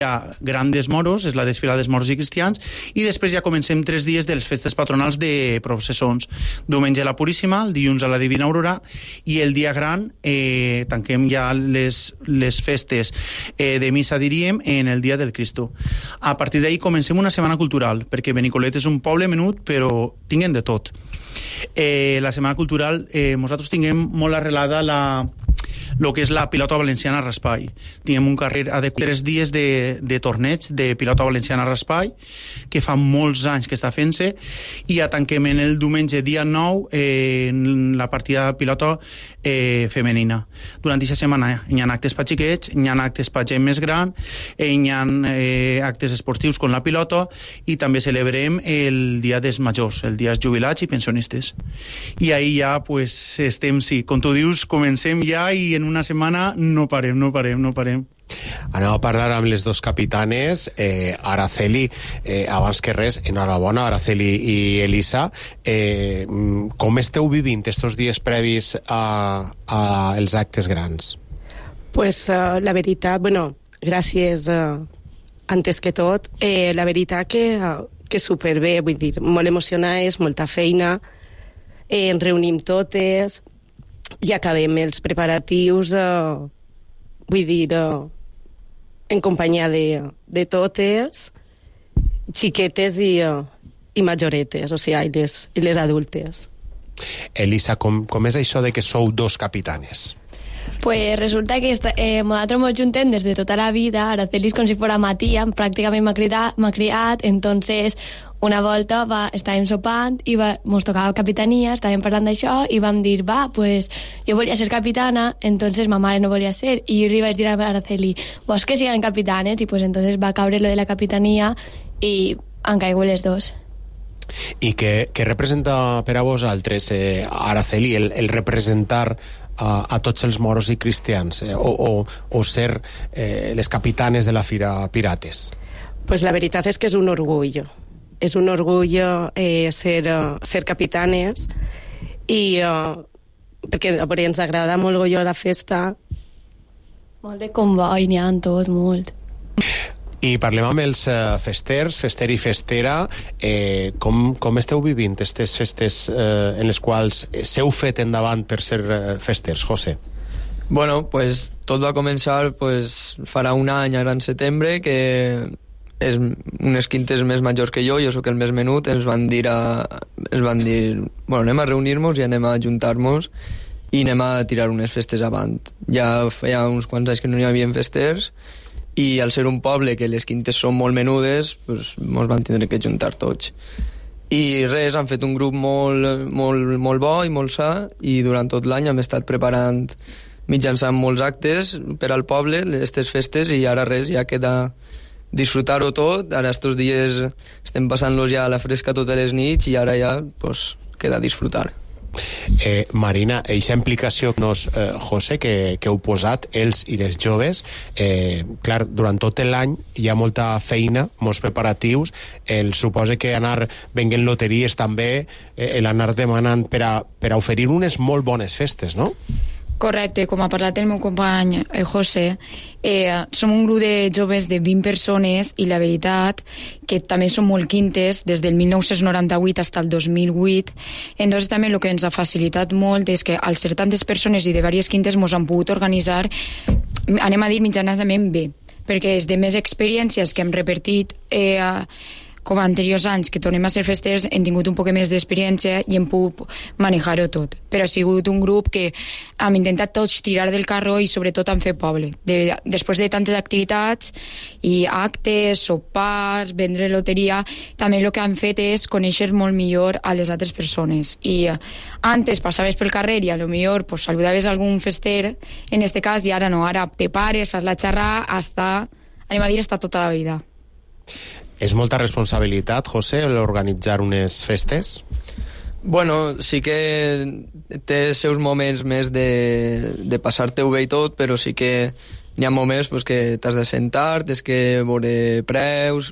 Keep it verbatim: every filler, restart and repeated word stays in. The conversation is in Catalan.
gran dels moros, és la desfilada dels moros i cristians, i després ja comencem tres dies de les festes patronals de processons. Diumenge la Puríssima, el dilluns a la Divina Aurora, i el dia gran eh, tanquem ja les, les festes eh, de missa, diríem, en el dia del Cristo. A partir d'ahir comencem una setmana cultural, perquè Benicolet és un poble menut, però tinguen de tot. Eh, la setmana cultural, eh, nosaltres tinguem molt arrelada la el que és la pilota valenciana a Raspai. Tenim un carrer de tres dies de, de torneig de pilota valenciana a Raspai, que fa molts anys que està fent-se, i ja tanquem en el diumenge dia nou eh, la partida de pilota eh, femenina. Durant aquesta setmana hi ha actes per xiquets, hi ha actes per gent més gran, eh, hi ha eh, actes esportius com la pilota, i també celebrem el dia dels majors, el dia dels jubilats i pensionistes. I ahir ja pues, estem, sí, com tu dius, comencem ja i en una setmana no parem, no parem, no parem. Anem a parlar amb les dos capitanes. eh, Araceli, eh, abans que res, enhorabona, Araceli i Elisa. Eh, com esteu vivint estos dies previs a, a els actes grans? Pues uh, la veritat, bueno, gràcies uh, antes que tot, eh, la veritat que, uh, que superbé, vull dir, molt emocionades, molta feina, eh, ens reunim totes i acabem els preparatius, uh, vull dir, uh, en companyia de, de totes, xiquetes i, uh, i majoretes, o sigui, i les, i les adultes. Elisa, com, com és això de que sou dos capitanes? Pues resulta que eh, nosaltres ens juntem des de tota la vida. Araceli és com si fos ma tia, pràcticament m'ha criat, m'ha criat, entonces una volta va, estàvem sopant i va, ens tocava capitania, estàvem parlant d'això i vam dir, va, pues jo volia ser capitana, entonces ma mare no volia ser, i jo li vaig dir a Araceli, vols que siguin capitanes? I pues entonces va caure lo de la capitania i han caigut les dos. I què, què representa per a vosaltres, eh, Araceli, el, el representar a, a tots els moros i cristians, eh, o, o, o ser eh, les capitanes de la Fira Pirates? Pues la veritat és que és un orgull. És un orgull eh, ser, uh, ser capitanes, i uh, perquè a veure, ens agrada molt golló la festa. Molt de comboi, n'hi ha tot, molt. I parlem amb els uh, festers, fester i festera. Eh, com, com esteu vivint aquestes festes eh, en les quals s'heu fet endavant per ser uh, festers, José? Bueno, pues tot va començar pues, farà un any, ara en setembre, que és unes quintes més majors que jo, jo sóc el més menut, ens van dir, a, ens van dir bueno, anem a reunir-nos i anem a juntar-nos i anem a tirar unes festes avant. Ja feia uns quants anys que no hi havia festers, i al ser un poble que les quintes són molt menudes, pues, ens van tindre que juntar tots. I res, han fet un grup molt, molt, molt bo i molt sa, i durant tot l'any hem estat preparant mitjançant molts actes per al poble, aquestes festes, i ara res, ja queda disfrutar-ho tot. Ara estos dies estem passant-los ja a la fresca totes les nits i ara ja pues, queda disfrutar. Eh, Marina, eixa implicació nos, eh, José, que, que heu posat els i les joves, eh, clar, durant tot l'any hi ha molta feina, molts preparatius, el suposa que anar venguent loteries també, eh, l'anar demanant per a, per a oferir unes molt bones festes, no? Correcte, com ha parlat el meu company eh, José, eh, som un grup de joves de vint persones i la veritat que també som molt quintes des del mil nou-cents noranta-vuit fins al dos mil vuit. Entonces també el que ens ha facilitat molt és que al ser tantes persones i de diverses quintes ens han pogut organitzar, anem a dir mitjanament bé, perquè és de més experiències que hem repetit eh, com a anteriors anys que tornem a ser festers, hem tingut un poc més d'experiència i hem pogut manejar-ho tot. Però ha sigut un grup que hem intentat tots tirar del carro i sobretot hem fet poble. De, després de tantes activitats i actes, sopars, vendre loteria, també el que han fet és conèixer molt millor a les altres persones. I antes passaves pel carrer i a lo millor pues, saludaves algun fester, en este cas, i ara no, ara te pares, fas la xarra, hasta, anem a dir, hasta tota la vida. És molta responsabilitat, José, l'organitzar unes festes? Bueno, sí que té seus moments més de, de passar-te-ho bé i tot, però sí que hi ha moments pues, que t'has de sentar, tens que veure preus,